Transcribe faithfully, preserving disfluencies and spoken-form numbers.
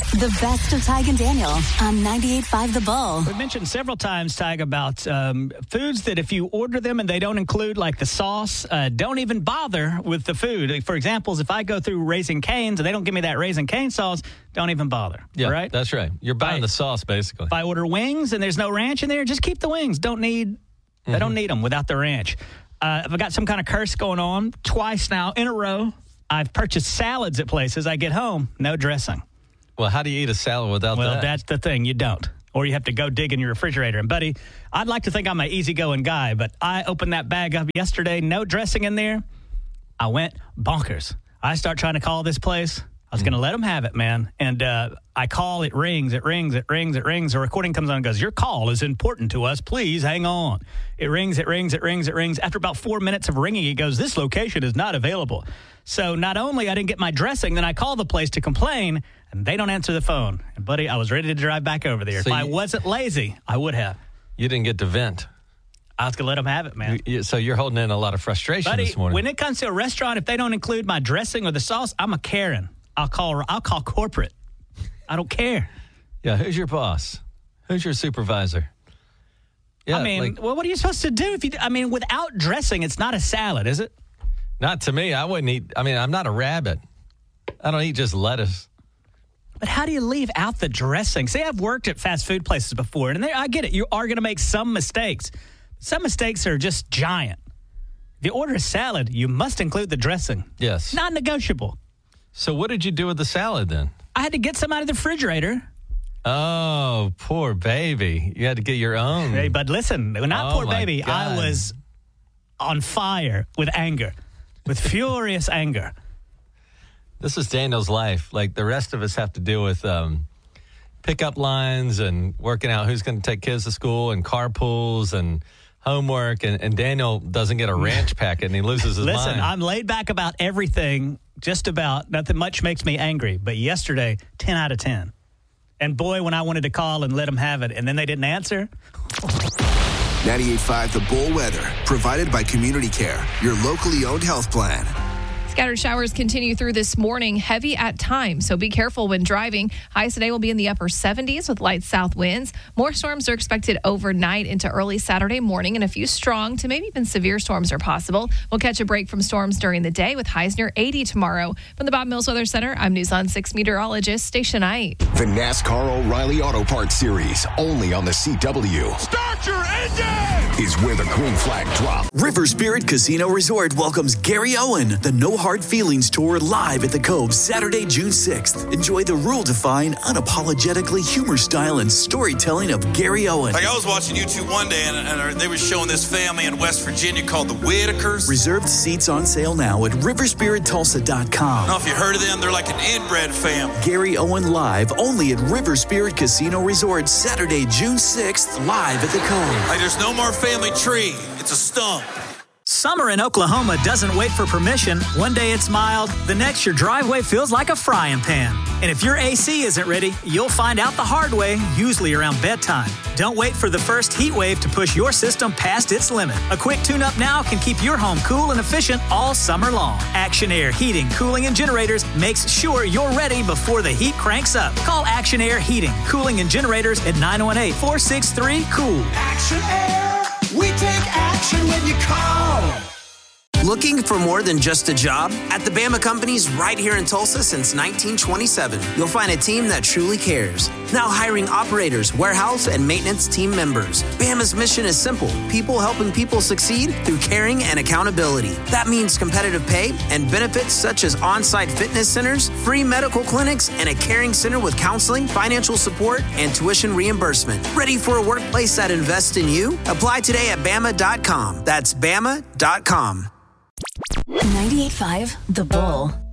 The best of Tig and Daniel on ninety-eight point five The Bull. We've mentioned several times, Tig, about um, foods that if you order them and they don't include, like the sauce, uh, don't even bother with the food. For example, if I go through Raising Cane's and they don't give me that Raising Cane sauce, don't even bother. Yeah, right? That's right. You're buying I, the sauce, basically. If I order wings and there's no ranch in there, just keep the wings. Don't need, mm-hmm. They don't need them without the ranch. Uh, if I got some kind of curse going on, twice now in a row, I've purchased salads at places. I get home, no dressing. Well, how do you eat a salad without well, that? Well, that's the thing. You don't. Or you have to go dig in your refrigerator. And, buddy, I'd like to think I'm an easygoing guy, but I opened that bag up yesterday, no dressing in there. I went bonkers. I start trying to call this place. I was mm. going to let them have it, man. And uh, I call, it rings, it rings, it rings, it rings. A recording comes on and goes, your call is important to us. Please hang on. It rings, it rings, it rings, it rings. After about four minutes of ringing, it goes, this location is not available. So not only I didn't get my dressing, then I call the place to complain, and they don't answer the phone. And, buddy, I was ready to drive back over there. So if you, I wasn't lazy, I would have. You didn't get to vent. I was going to let them have it, man. You, so you're holding in a lot of frustration buddy, this morning. When it comes to a restaurant, if they don't include my dressing or the sauce, I'm a Karen. I'll call I'll call corporate. I don't care. Yeah, who's your boss? Who's your supervisor? Yeah, I mean, like, well, what are you supposed to do if you? I mean, without dressing, it's not a salad, is it? Not to me. I wouldn't eat. I mean, I'm not a rabbit. I don't eat just lettuce. But how do you leave out the dressing? See, I've worked at fast food places before, and I get it. You are going to make some mistakes. Some mistakes are just giant. If you order a salad, you must include the dressing. Yes. Not negotiable. So what did you do with the salad then? I had to get some out of the refrigerator. Oh, poor baby. You had to get your own. Hey, but listen, not oh poor baby. God. I was on fire with anger, with furious anger. This is Daniel's life. Like the rest of us have to deal with um, pickup lines and working out who's going to take kids to school and carpools and homework. And, and Daniel doesn't get a ranch packet and he loses his Listen, mind. Listen, I'm laid back about everything, just about. Nothing much makes me angry. But yesterday, ten out of ten. And boy, when I wanted to call and let them have it, and then they didn't answer. ninety-eight point five The Bull weather, provided by Community Care, your locally owned health plan. Scattered showers continue through this morning, heavy at times, so be careful when driving. Highs today will be in the upper seventies with light south winds. More storms are expected overnight into early Saturday morning, and a few strong to maybe even severe storms are possible. We'll catch a break from storms during the day with highs near eighty tomorrow. From the Bob Mills Weather Center, I'm News on six meteorologist Stacia Knight. The NASCAR O'Reilly Auto Parts Series, only on the C W. Start your engine! Is where the green flag drops. River Spirit Casino Resort welcomes Gary Owen, the No Hard Feelings Tour, live at the Cove Saturday, June sixth. Enjoy the rule-defying, unapologetically humor style and storytelling of Gary Owen. Like I was watching YouTube one day and, and they were showing this family in West Virginia called the Whitakers. Reserved seats on sale now at river spirit tulsa dot com. I don't know if you heard of them. They're like an inbred family. Gary Owen live only at River Spirit Casino Resort Saturday, June sixth, live at the Cove. Like there's no more family tree. It's a stump. Summer in Oklahoma doesn't wait for permission. One day it's mild, the next your driveway feels like a frying pan. And if your A C isn't ready, you'll find out the hard way, usually around bedtime. Don't wait for the first heat wave to push your system past its limit. A quick tune-up now can keep your home cool and efficient all summer long. Action Air Heating, Cooling, and Generators makes sure you're ready before the heat cranks up. Call Action Air Heating, Cooling, and Generators at nine one eight, four six three, cool. Action Air, we take action when you call. Looking for more than just a job? At the Bama Companies right here in Tulsa since nineteen twenty-seven, you'll find a team that truly cares. Now hiring operators, warehouse, and maintenance team members. Bama's mission is simple: people helping people succeed through caring and accountability. That means competitive pay and benefits such as on-site fitness centers, free medical clinics, and a caring center with counseling, financial support, and tuition reimbursement. Ready for a workplace that invests in you? Apply today at bama dot com. That's bama dot com. ninety-eight point five The Bull.